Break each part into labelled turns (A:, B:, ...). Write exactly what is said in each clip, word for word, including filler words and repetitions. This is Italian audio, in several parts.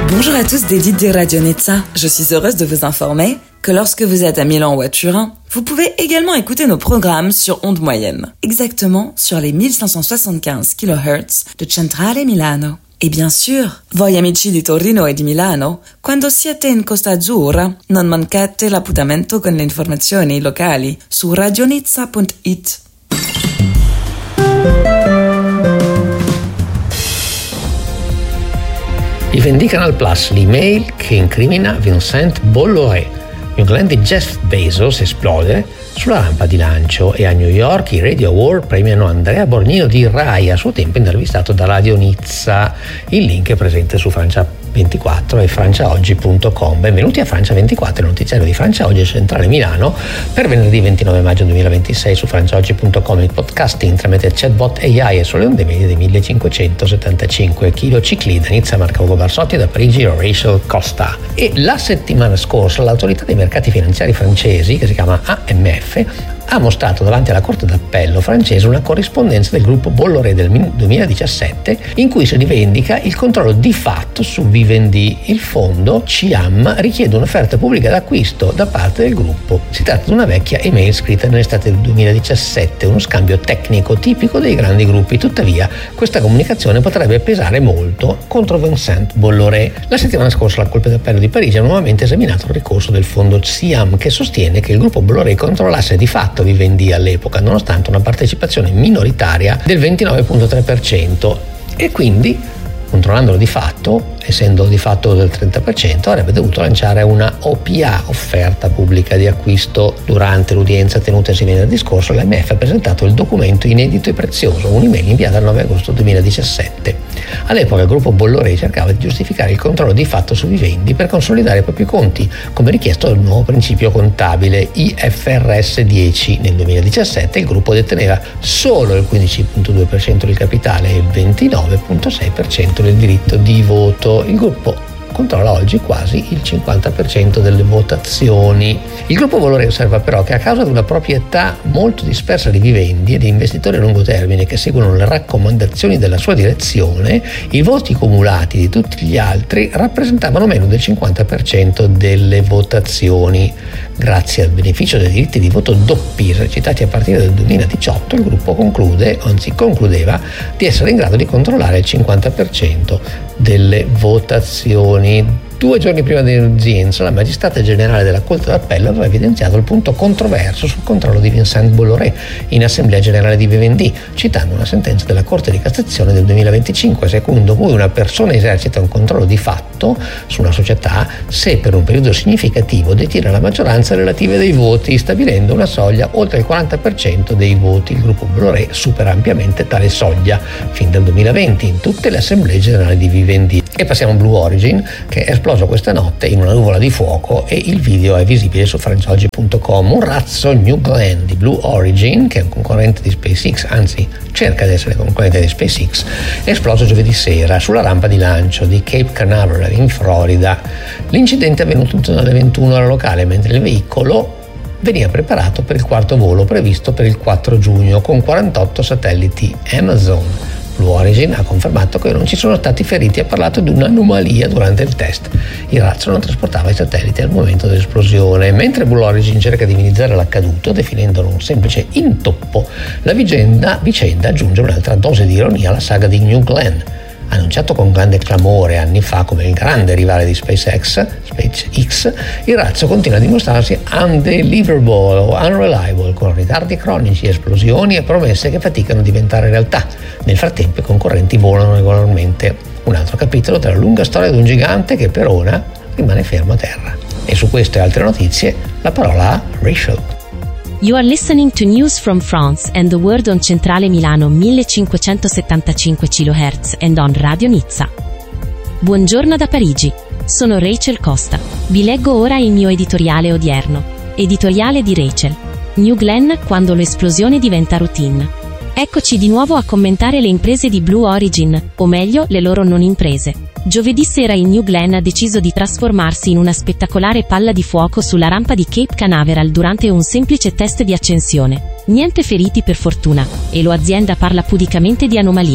A: Bonjour à tous, Dédith de Radio Nizza. Je suis heureuse de vous informer que lorsque vous êtes à Milan ou à Turin, vous pouvez également écouter nos programmes sur ondes moyennes, exactement sur les mille cinq cent soixante-quinze kilohertz de Centrale Milano. E bien sûr, voi amici di Torino e di Milano, quando siete in Costa Azzurra, non mancate l'appuntamento con le informazioni locali su radionizza punto it.
B: Vivendi Canal Plus, l'email che incrimina Vincent Bolloré. New Glenn di Jeff Bezos esplode sulla rampa di lancio e a New York i Radio Award premiano Andrea Borgnino di Rai, a suo tempo intervistato da Radio Nizza. Il link è presente su Francia ventiquattro e franciaoggi punto com. Benvenuti a Francia ventiquattro, il notiziario di Francia Oggi Centrale Milano per venerdì ventinove maggio duemilaventisei su franciaoggi punto com, il podcasting tramite chatbot A I e sulle onde medie dei millecinquecentosettantacinque kHz da Nizza, Marco Ugo Barsotti, e da Parigi Rachel Costa. E la settimana scorsa l'autorità dei mercati finanziari francesi, che si chiama A M F, ha mostrato davanti alla Corte d'Appello francese una corrispondenza del gruppo Bolloré del duemiladiciassette in cui si rivendica il controllo di fatto su Vivendi. Il fondo C A M richiede un'offerta pubblica d'acquisto da parte del gruppo. Si tratta di una vecchia email scritta nell'estate del duemiladiciassette, uno scambio tecnico tipico dei grandi gruppi. Tuttavia, questa comunicazione potrebbe pesare molto contro Vincent Bolloré. La settimana scorsa la Corte d'Appello di Parigi ha nuovamente esaminato il ricorso del fondo C A M, che sostiene che il gruppo Bolloré controllasse di fatto Vivendi all'epoca, nonostante una partecipazione minoritaria del ventinove virgola tre per cento, e quindi, controllandolo di fatto, essendo di fatto del trenta per cento, avrebbe dovuto lanciare una O P A, offerta pubblica di acquisto. Durante l'udienza tenutasi venerdì scorso, l'A M F ha presentato il documento inedito e prezioso, un'email inviata il nove agosto duemiladiciassette. All'epoca il gruppo Bolloré cercava di giustificare il controllo di fatto su Vivendi per consolidare i propri conti, come richiesto dal nuovo principio contabile I F R S dieci. Nel duemiladiciassette il gruppo deteneva solo il quindici virgola due per cento del capitale e il ventinove virgola sei per cento del diritto di voto. Il gruppo controlla oggi quasi il cinquanta per cento delle votazioni. Il gruppo Bolloré osserva però che a causa di una proprietà molto dispersa di Vivendi e di investitori a lungo termine che seguono le raccomandazioni della sua direzione, i voti cumulati di tutti gli altri rappresentavano meno del cinquanta per cento delle votazioni. Grazie al beneficio dei diritti di voto doppi esercitati a partire dal duemiladiciotto, il gruppo conclude, anzi concludeva, di essere in grado di controllare il cinquanta per cento delle votazioni. Due giorni prima dell'udienza, la magistrata generale della Corte d'Appello aveva evidenziato il punto controverso sul controllo di Vincent Bolloré in Assemblea Generale di Vivendi, citando una sentenza della Corte di Cassazione del duemilaventicinque, secondo cui una persona esercita un controllo di fatto su una società se per un periodo significativo detiene la maggioranza relativa dei voti, stabilendo una soglia oltre il quaranta per cento dei voti. Il gruppo Bolloré supera ampiamente tale soglia fin dal duemilaventi in tutte le Assemblee Generali di Vivendi. E passiamo a Blue Origin, che è esploso questa notte in una nuvola di fuoco, e il video è visibile su franciaoggi punto com. Un razzo New Glenn di Blue Origin, che è un concorrente di SpaceX, anzi cerca di essere concorrente di SpaceX, è esploso giovedì sera sulla rampa di lancio di Cape Canaveral in Florida. L'incidente è avvenuto intorno alle ventuno ora locale, mentre il veicolo veniva preparato per il quarto volo previsto per il quattro giugno con quarantotto satelliti Amazon. Blue Origin ha confermato che non ci sono stati feriti e ha parlato di un'anomalia durante il test. Il razzo non trasportava i satelliti al momento dell'esplosione. Mentre Blue Origin cerca di minimizzare l'accaduto, definendolo un semplice intoppo, la vicenda, vicenda aggiunge un'altra dose di ironia alla saga di New Glenn. Annunciato con grande clamore anni fa come il grande rivale di SpaceX, SpaceX, il razzo continua a dimostrarsi undeliverable o unreliable, con ritardi cronici, esplosioni e promesse che faticano a diventare realtà. Nel frattempo i concorrenti volano regolarmente. Un altro capitolo della lunga storia di un gigante che per ora rimane fermo a terra. E su queste e altre notizie la parola a Rachel.
C: You are listening to News from France and the World on Centrale Milano millecinquecentosettantacinque kHz and on Radio Nizza. Buongiorno da Parigi. Sono Rachel Costa. Vi leggo ora il mio editoriale odierno. Editoriale di Rachel. New Glenn, quando l'esplosione diventa routine. Eccoci di nuovo a commentare le imprese di Blue Origin, o meglio, le loro non imprese. Giovedì sera il New Glenn ha deciso di trasformarsi in una spettacolare palla di fuoco sulla rampa di Cape Canaveral durante un semplice test di accensione. Niente feriti per fortuna, e l'azienda parla pudicamente di anomalia.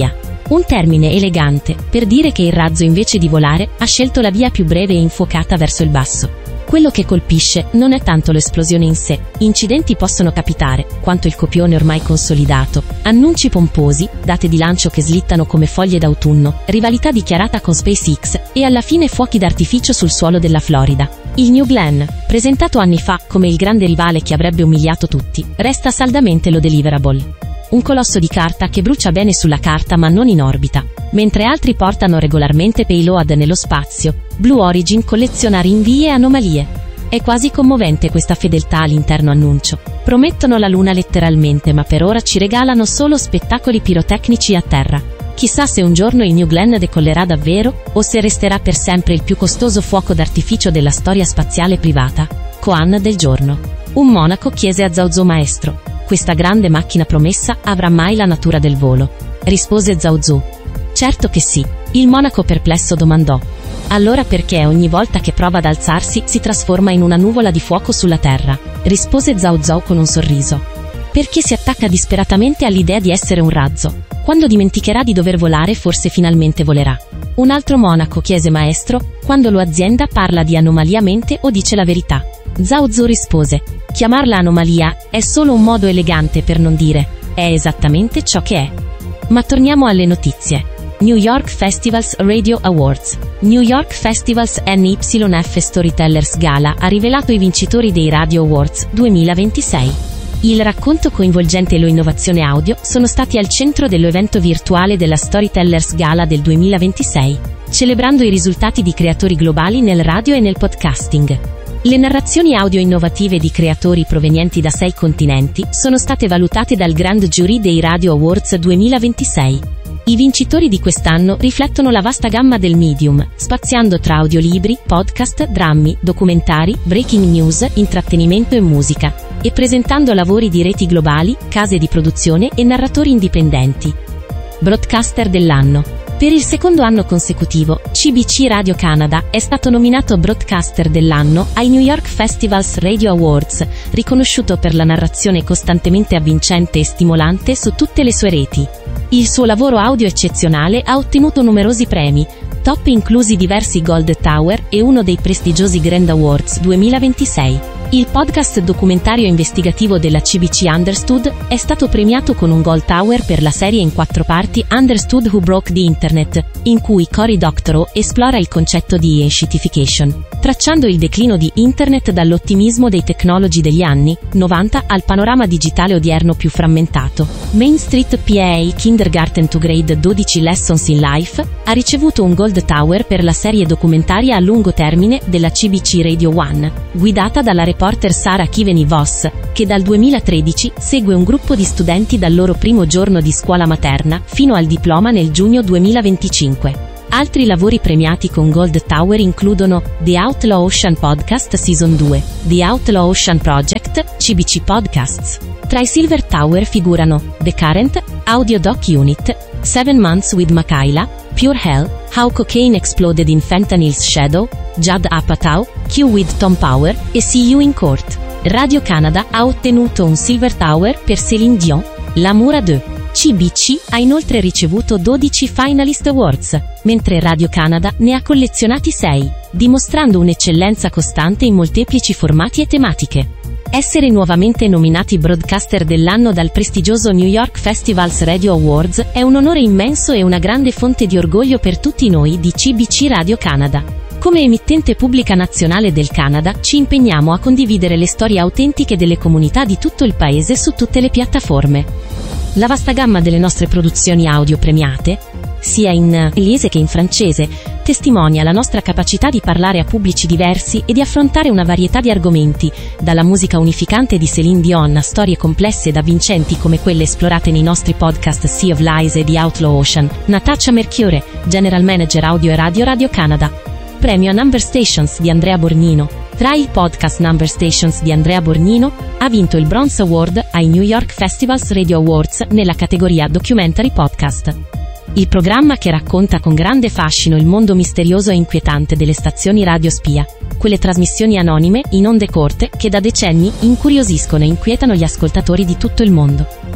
C: Un termine elegante per dire che il razzo invece di volare ha scelto la via più breve e infuocata verso il basso. Quello che colpisce non è tanto l'esplosione in sé, incidenti possono capitare, quanto il copione ormai consolidato, annunci pomposi, date di lancio che slittano come foglie d'autunno, rivalità dichiarata con SpaceX, e alla fine fuochi d'artificio sul suolo della Florida. Il New Glenn, presentato anni fa come il grande rivale che avrebbe umiliato tutti, resta saldamente lo deliverable. Un colosso di carta che brucia bene sulla carta ma non in orbita. Mentre altri portano regolarmente payload nello spazio, Blue Origin colleziona rinvii e anomalie. È quasi commovente questa fedeltà all'interno annuncio. Promettono la luna letteralmente, ma per ora ci regalano solo spettacoli pirotecnici a terra. Chissà se un giorno il New Glenn decollerà davvero, o se resterà per sempre il più costoso fuoco d'artificio della storia spaziale privata. Koan del giorno. Un monaco chiese a Zhao Zhou: maestro, questa grande macchina promessa avrà mai la natura del volo? Rispose Zhao Zhou: certo che sì. Il monaco perplesso domandò: allora perché ogni volta che prova ad alzarsi si trasforma in una nuvola di fuoco sulla terra? Rispose Zhao Zhou con un sorriso: perché si attacca disperatamente all'idea di essere un razzo. Quando dimenticherà di dover volare forse finalmente volerà. Un altro monaco chiese: maestro, quando l'azienda parla di anomalia mente o dice la verità? Zhao Zhou rispose: chiamarla anomalia è solo un modo elegante per non dire, è esattamente ciò che è. Ma torniamo alle notizie. New York Festivals Radio Awards. New York Festivals N Y F Storytellers Gala ha rivelato i vincitori dei Radio Awards duemilaventisei. Il racconto coinvolgente e l'innovazione audio sono stati al centro dell'evento virtuale della Storytellers Gala del duemilaventisei, celebrando i risultati di creatori globali nel radio e nel podcasting. Le narrazioni audio innovative di creatori provenienti da sei continenti sono state valutate dal Grand Jury dei Radio Awards duemilaventisei. I vincitori di quest'anno riflettono la vasta gamma del medium, spaziando tra audiolibri, podcast, drammi, documentari, breaking news, intrattenimento e musica, e presentando lavori di reti globali, case di produzione e narratori indipendenti. Broadcaster dell'anno. Per il secondo anno consecutivo, C B C Radio Canada è stato nominato Broadcaster dell'anno ai New York Festivals Radio Awards, riconosciuto per la narrazione costantemente avvincente e stimolante su tutte le sue reti. Il suo lavoro audio eccezionale ha ottenuto numerosi premi, top inclusi diversi Gold Tower e uno dei prestigiosi Grand Awards duemilaventisei. Il podcast documentario investigativo della C B C Understood è stato premiato con un Gold Tower per la serie in quattro parti Understood Who Broke the Internet, in cui Cory Doctorow esplora il concetto di e-shitification, tracciando il declino di Internet dall'ottimismo dei tecnologi degli anni novanta al panorama digitale odierno più frammentato. Main Street P A A Kindergarten to Grade dodici Lessons in Life ha ricevuto un Gold Tower per la serie documentaria a lungo termine della C B C Radio One, guidata dalla reporter Sarah Kiveny Voss, che dal duemilatredici segue un gruppo di studenti dal loro primo giorno di scuola materna fino al diploma nel giugno duemilaventicinque. Altri lavori premiati con Gold Tower includono The Outlaw Ocean Podcast Season due, The Outlaw Ocean Project, C B C Podcasts. Tra i Silver Tower figurano The Current, Audio Doc Unit, Seven Months with Makayla, Pure Hell, How Cocaine Exploded in Fentanyl's Shadow, Judd Apatow, Q with Tom Power e See You in Court. Radio Canada ha ottenuto un Silver Tower per Céline Dion, L'amour à deux. C B C ha inoltre ricevuto dodici Finalist Awards, mentre Radio Canada ne ha collezionati sei, dimostrando un'eccellenza costante in molteplici formati e tematiche. Essere nuovamente nominati Broadcaster dell'anno dal prestigioso New York Festivals Radio Awards è un onore immenso e una grande fonte di orgoglio per tutti noi di C B C Radio Canada. Come emittente pubblica nazionale del Canada, ci impegniamo a condividere le storie autentiche delle comunità di tutto il paese su tutte le piattaforme. La vasta gamma delle nostre produzioni audio premiate, sia in inglese che in francese, testimonia la nostra capacità di parlare a pubblici diversi e di affrontare una varietà di argomenti, dalla musica unificante di Céline Dion a storie complesse ed avvincenti come quelle esplorate nei nostri podcast Sea of Lies e The Outlaw Ocean. Natasha Merchiore, General Manager Audio e Radio Radio Canada. Premio a Number Stations di Andrea Borgnino. Tra il podcast Number Stations di Andrea Borgnino, ha vinto il Bronze Award ai New York Festivals Radio Awards nella categoria Documentary Podcast. Il programma che racconta con grande fascino il mondo misterioso e inquietante delle stazioni radio spia, quelle trasmissioni anonime, in onde corte, che da decenni incuriosiscono e inquietano gli ascoltatori di tutto il mondo.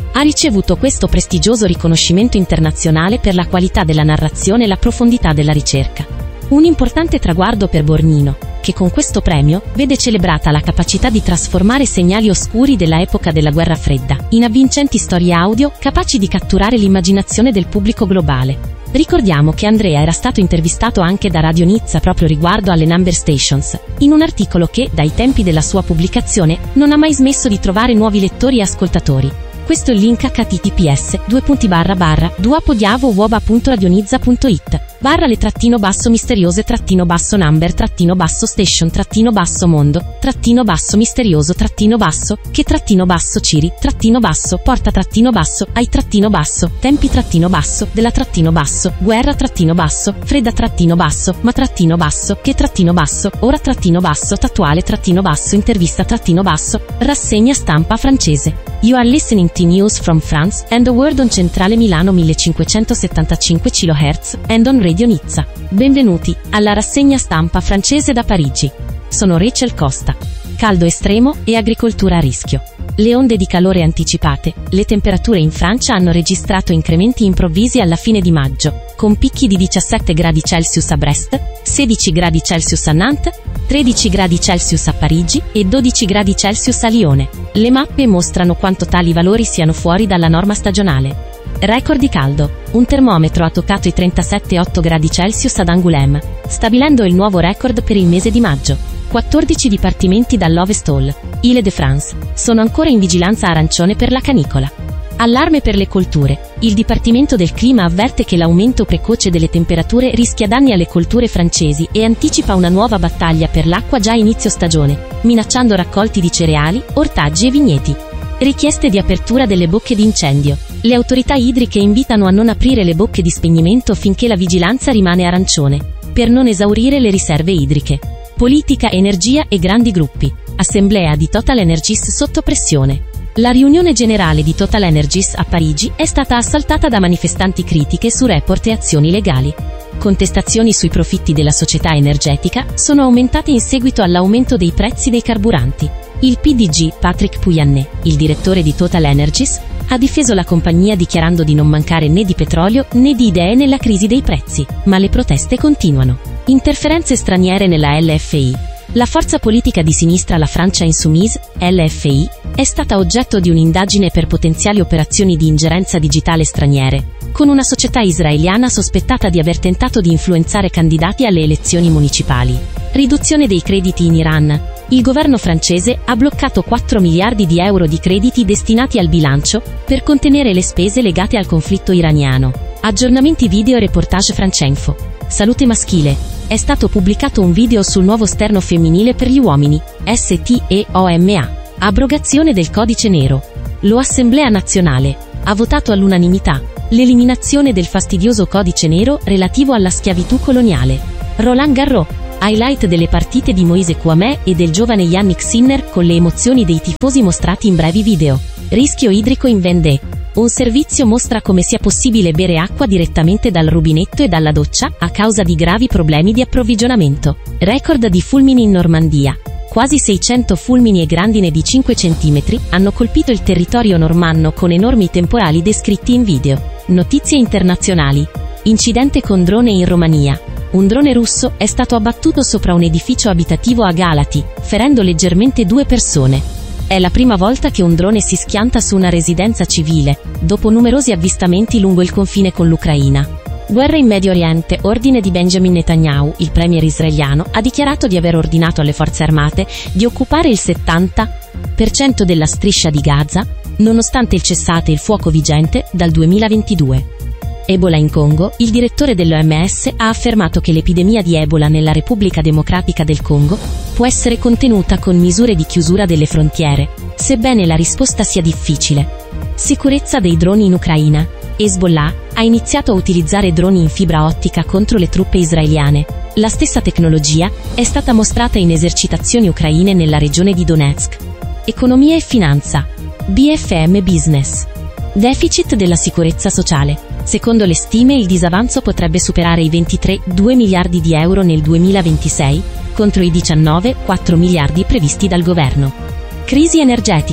C: ha ricevuto questo prestigioso riconoscimento internazionale per la qualità della narrazione e la profondità della ricerca. Un importante traguardo per Borgnino, che con questo premio vede celebrata la capacità di trasformare segnali oscuri della epoca della Guerra Fredda in avvincenti storie audio capaci di catturare l'immaginazione del pubblico globale. Ricordiamo che Andrea era stato intervistato anche da Radio Nizza proprio riguardo alle Number Stations, in un articolo che, dai tempi della sua pubblicazione, non ha mai smesso di trovare nuovi lettori e ascoltatori. Questo è il link H T T P S due punti barra barra duapodiavo uoba punto radionizza punto it barra le trattino basso misteriose trattino basso number trattino basso station trattino basso mondo trattino basso misterioso trattino basso che trattino basso ciri trattino basso porta trattino basso ai trattino basso tempi trattino basso della trattino basso guerra trattino basso fredda trattino basso ma trattino basso che trattino basso ora trattino basso attuale trattino basso intervista trattino basso rassegna stampa francese. You are listening to news from France and the world on Centrale Milano millecinquecentosettantacinque chilohertz and on Radio Nizza. Benvenuti alla rassegna stampa francese da Parigi. Sono Rachel Costa. Caldo estremo e agricoltura a rischio. Le onde di calore anticipate, le temperature in Francia hanno registrato incrementi improvvisi alla fine di maggio, con picchi di diciassette gradi Celsius a Brest, sedici gradi Celsius a Nantes, tredici gradi Celsius a Parigi e dodici gradi Celsius a Lione. Le mappe mostrano quanto tali valori siano fuori dalla norma stagionale. Record di caldo. Un termometro ha toccato i trentasette virgola otto gradi Celsius ad Angoulême, stabilendo il nuovo record per il mese di maggio. quattordici dipartimenti dall'Ovest Hall, Ile-de-France, sono ancora in vigilanza arancione per la canicola. Allarme per le colture. Il Dipartimento del Clima avverte che l'aumento precoce delle temperature rischia danni alle colture francesi e anticipa una nuova battaglia per l'acqua già a inizio stagione, minacciando raccolti di cereali, ortaggi e vigneti. Richieste di apertura delle bocche d'incendio. Le autorità idriche invitano a non aprire le bocche di spegnimento finché la vigilanza rimane arancione, per non esaurire le riserve idriche. Politica, energia e grandi gruppi. Assemblea di Total Energies sotto pressione. La riunione generale di Total Energies a Parigi è stata assaltata da manifestanti critiche su report e azioni legali. Contestazioni sui profitti della società energetica sono aumentate in seguito all'aumento dei prezzi dei carburanti. Il P D G, Patrick Pouyanné, il direttore di Total Energies, ha difeso la compagnia dichiarando di non mancare né di petrolio né di idee nella crisi dei prezzi, ma le proteste continuano. Interferenze straniere nella L F I. La forza politica di sinistra La Francia Insoumise, L F I, è stata oggetto di un'indagine per potenziali operazioni di ingerenza digitale straniere, con una società israeliana sospettata di aver tentato di influenzare candidati alle elezioni municipali. Riduzione dei crediti in Iran. Il governo francese ha bloccato quattro miliardi di euro di crediti destinati al bilancio per contenere le spese legate al conflitto iraniano. Aggiornamenti video e reportage Franceinfo. Salute maschile. È stato pubblicato un video sul nuovo sterno femminile per gli uomini, S T E O M A. Abrogazione del codice nero. L'Assemblea nazionale ha votato all'unanimità l'eliminazione del fastidioso codice nero relativo alla schiavitù coloniale. Roland Garros. Highlight delle partite di Moise Kouamé e del giovane Yannick Sinner con le emozioni dei tifosi mostrati in brevi video. Rischio idrico in Vendée. Un servizio mostra come sia possibile bere acqua direttamente dal rubinetto e dalla doccia, a causa di gravi problemi di approvvigionamento. Record di fulmini in Normandia. Quasi seicento fulmini e grandine di cinque centimetri hanno colpito il territorio normanno con enormi temporali descritti in video. Notizie internazionali. Incidente con drone in Romania. Un drone russo è stato abbattuto sopra un edificio abitativo a Galati, ferendo leggermente due persone. È la prima volta che un drone si schianta su una residenza civile, dopo numerosi avvistamenti lungo il confine con l'Ucraina. Guerra in Medio Oriente. Ordine di Benjamin Netanyahu, il premier israeliano, ha dichiarato di aver ordinato alle forze armate di occupare il settanta per cento della striscia di Gaza, nonostante il cessate il fuoco vigente dal duemilaventidue. Ebola in Congo. Il direttore dell'O M S ha affermato che l'epidemia di Ebola nella Repubblica Democratica del Congo può essere contenuta con misure di chiusura delle frontiere, sebbene la risposta sia difficile. Sicurezza dei droni in Ucraina. Hezbollah ha iniziato a utilizzare droni in fibra ottica contro le truppe israeliane. La stessa tecnologia è stata mostrata in esercitazioni ucraine nella regione di Donetsk. Economia e finanza. B F M Business. Deficit della sicurezza sociale. Secondo le stime il disavanzo potrebbe superare i ventitré virgola due miliardi di euro nel duemilaventisei, contro i diciannove virgola quattro miliardi previsti dal governo. Crisi energetica.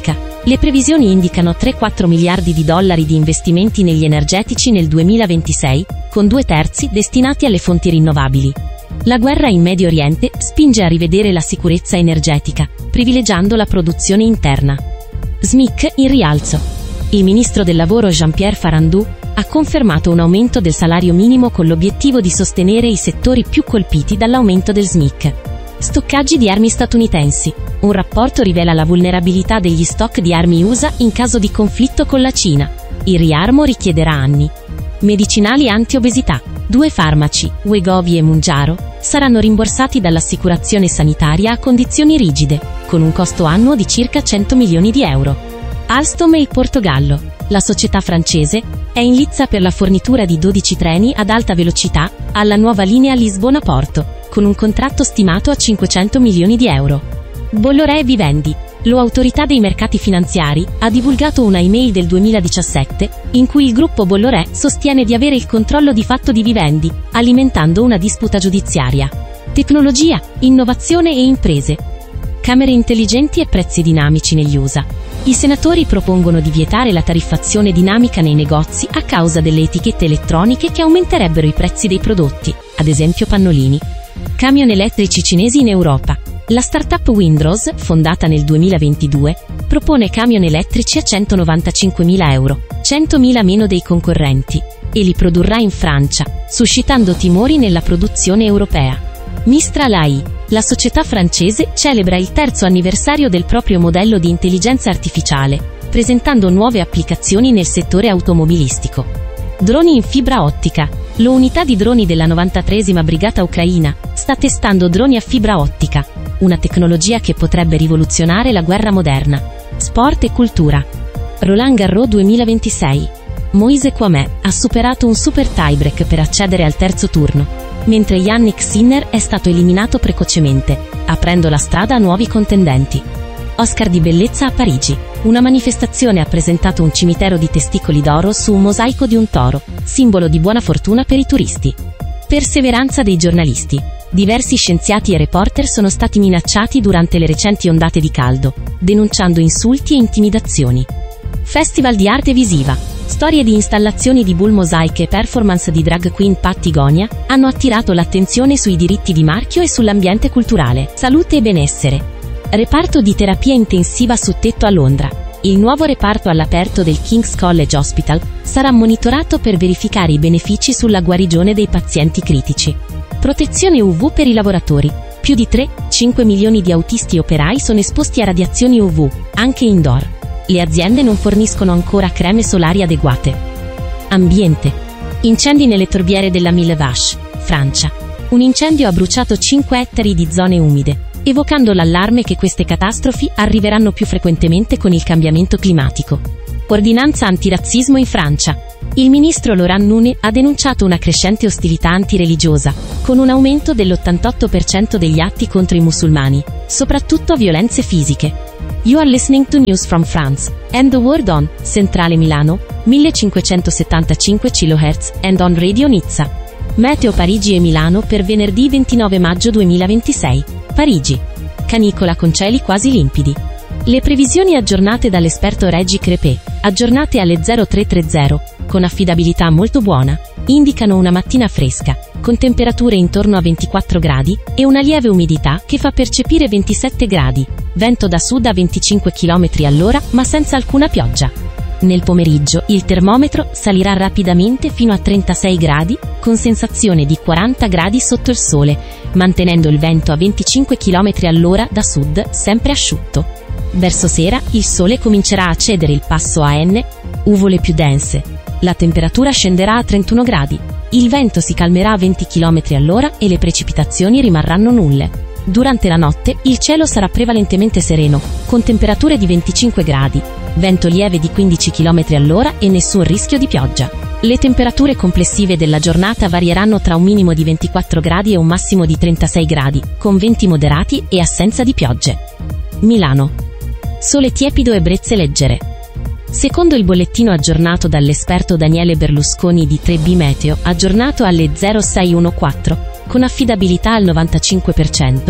C: Le previsioni indicano tre quattro miliardi di dollari di investimenti negli energetici nel duemilaventisei, con due terzi destinati alle fonti rinnovabili. La guerra in Medio Oriente spinge a rivedere la sicurezza energetica, privilegiando la produzione interna. S M I C in rialzo. Il ministro del lavoro Jean-Pierre Farandou ha confermato un aumento del salario minimo con l'obiettivo di sostenere i settori più colpiti dall'aumento del S M I C. Stoccaggi di armi statunitensi. Un rapporto rivela la vulnerabilità degli stock di armi U S A in caso di conflitto con la Cina. Il riarmo richiederà anni. Medicinali anti-obesità. Due farmaci, Wegovy e Mounjaro, saranno rimborsati dall'assicurazione sanitaria a condizioni rigide, con un costo annuo di circa cento milioni di euro. Alstom e il Portogallo. La società francese è in lizza per la fornitura di dodici treni ad alta velocità alla nuova linea Lisbona-Porto, con un contratto stimato a cinquecento milioni di euro. Bolloré e Vivendi. L'Autorità dei mercati finanziari ha divulgato una email del duemiladiciassette in cui il gruppo Bolloré sostiene di avere il controllo di fatto di Vivendi, alimentando una disputa giudiziaria. Tecnologia, innovazione e imprese. Camere intelligenti e prezzi dinamici negli U S A. I senatori propongono di vietare la tariffazione dinamica nei negozi a causa delle etichette elettroniche che aumenterebbero i prezzi dei prodotti, ad esempio pannolini. Camion elettrici cinesi in Europa. La startup Windrose, fondata nel duemilaventidue, propone camion elettrici a centonovantacinquemila euro, centomila meno dei concorrenti, e li produrrà in Francia, suscitando timori nella produzione europea. Mistral A I. La società francese celebra il terzo anniversario del proprio modello di intelligenza artificiale, presentando nuove applicazioni nel settore automobilistico. Droni in fibra ottica. L'unità di droni della novantatreesima Brigata Ucraina sta testando droni a fibra ottica, una tecnologia che potrebbe rivoluzionare la guerra moderna. Sport e cultura. Roland Garros duemilaventisei. Moise Kouamé ha superato un super tiebreak per accedere al terzo turno, mentre Yannick Sinner è stato eliminato precocemente, aprendo la strada a nuovi contendenti. Oscar di bellezza a Parigi. Una manifestazione ha presentato un cimitero di testicoli d'oro su un mosaico di un toro, simbolo di buona fortuna per i turisti. Perseveranza dei giornalisti. Diversi scienziati e reporter sono stati minacciati durante le recenti ondate di caldo, denunciando insulti e intimidazioni. Festival di arte visiva. Storie di installazioni di Bull Mosaic e performance di drag queen Patti Gonia hanno attirato l'attenzione sui diritti di marchio e sull'ambiente culturale, salute e benessere. Reparto di terapia intensiva su tetto a Londra. Il nuovo reparto all'aperto del King's College Hospital sarà monitorato per verificare i benefici sulla guarigione dei pazienti critici. Protezione U V per i lavoratori. Più di tre cinque milioni di autisti operai sono esposti a radiazioni U V, anche indoor. Le aziende non forniscono ancora creme solari adeguate. Ambiente. Incendi nelle torbiere della Mille Vaches, Francia. Un incendio ha bruciato cinque ettari di zone umide, evocando l'allarme che queste catastrofi arriveranno più frequentemente con il cambiamento climatico. Ordinanza antirazzismo in Francia. Il ministro Laurent Nunez ha denunciato una crescente ostilità antireligiosa, con un aumento dell'ottantotto per cento degli atti contro i musulmani, soprattutto violenze fisiche. You are listening to News from France, and the world on Centrale Milano, millecinquecentosettantacinque chilohertz, and on Radio Nizza. Meteo Parigi e Milano per venerdì ventinove maggio duemilaventisei. Parigi. Canicola con cieli quasi limpidi. Le previsioni aggiornate dall'esperto Reggie Crepé, aggiornate alle zero tre trenta, con affidabilità molto buona, indicano una mattina fresca, con temperature intorno a ventiquattro gradi, e una lieve umidità che fa percepire ventisette gradi, vento da sud a venticinque chilometri all'ora ma senza alcuna pioggia. Nel pomeriggio il termometro salirà rapidamente fino a trentasei gradi, con sensazione di quaranta gradi sotto il sole, mantenendo il vento a venticinque chilometri all'ora da sud, sempre asciutto. Verso sera, il sole comincerà a cedere il passo a N, nuvole più dense. La temperatura scenderà a trentuno gradi. Il vento si calmerà a venti chilometri all'ora e le precipitazioni rimarranno nulle. Durante la notte, il cielo sarà prevalentemente sereno, con temperature di venticinque gradi, vento lieve di quindici chilometri all'ora e nessun rischio di pioggia. Le temperature complessive della giornata varieranno tra un minimo di ventiquattro gradi e un massimo di trentasei gradi, con venti moderati e assenza di piogge. Milano. Sole tiepido e brezze leggere. Secondo il bollettino aggiornato dall'esperto Daniele Berlusconi di tre B Meteo, aggiornato alle zero sei quattordici, con affidabilità al novantacinque per cento,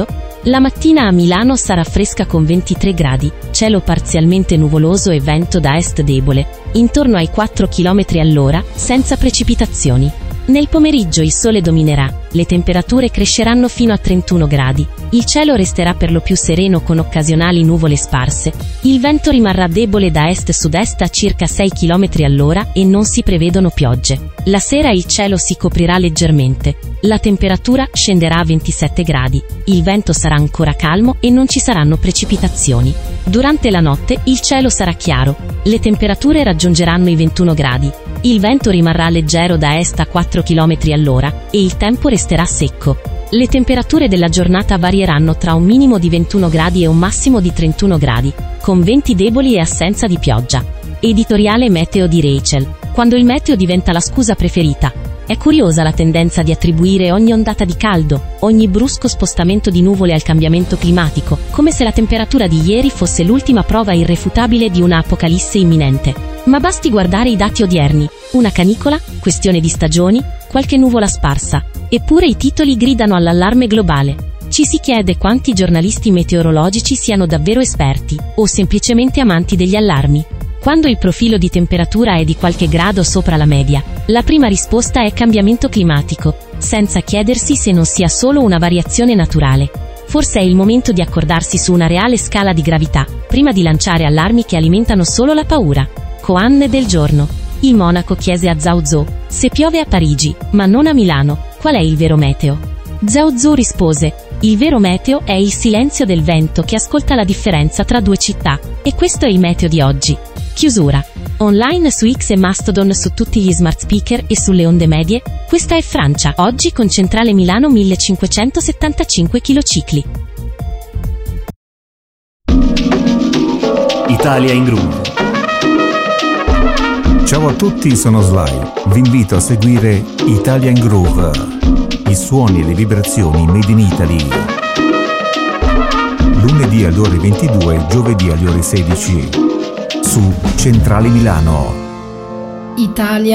C: La mattina a Milano sarà fresca con ventitré gradi, cielo parzialmente nuvoloso e vento da est debole, intorno ai quattro chilometri all'ora, senza precipitazioni. Nel pomeriggio il sole dominerà, le temperature cresceranno fino a trentuno gradi, il cielo resterà per lo più sereno con occasionali nuvole sparse, il vento rimarrà debole da est-sud-est a circa sei chilometri all'ora e non si prevedono piogge. La sera il cielo si coprirà leggermente, la temperatura scenderà a ventisette gradi, il vento sarà ancora calmo e non ci saranno precipitazioni. Durante la notte il cielo sarà chiaro, le temperature raggiungeranno i ventuno gradi, il vento rimarrà leggero da est a quattro chilometri all'ora e il tempo resterà secco. Le temperature della giornata varieranno tra un minimo di ventuno gradi e un massimo di trentuno gradi, con venti deboli e assenza di pioggia. Editoriale meteo di Rachel. Quando il meteo diventa la scusa preferita. È curiosa la tendenza di attribuire ogni ondata di caldo, ogni brusco spostamento di nuvole al cambiamento climatico, come se la temperatura di ieri fosse l'ultima prova irrefutabile di una apocalisse imminente. Ma basti guardare i dati odierni. Una canicola, questione di stagioni, qualche nuvola sparsa. Eppure i titoli gridano all'allarme globale. Ci si chiede quanti giornalisti meteorologici siano davvero esperti, o semplicemente amanti degli allarmi. Quando il profilo di temperatura è di qualche grado sopra la media, la prima risposta è cambiamento climatico, senza chiedersi se non sia solo una variazione naturale. Forse è il momento di accordarsi su una reale scala di gravità, prima di lanciare allarmi che alimentano solo la paura. Koan del giorno. Il monaco chiese a Zhao Zhou: se piove a Parigi, ma non a Milano, qual è il vero meteo? Zhao Zhou rispose: il vero meteo è il silenzio del vento che ascolta la differenza tra due città. E questo è il meteo di oggi. Chiusura. Online su X e Mastodon su tutti gli smart speaker e sulle onde medie, questa è Francia, oggi con centrale Milano millecinquecentosettantacinque km.
D: Italia in Groove. Ciao a tutti, sono Sly. Vi invito a seguire Italia in Groove, i suoni e le vibrazioni made in Italy. Lunedì alle ore ventidue, giovedì alle ore sedici su Centrale Milano.
E: Italia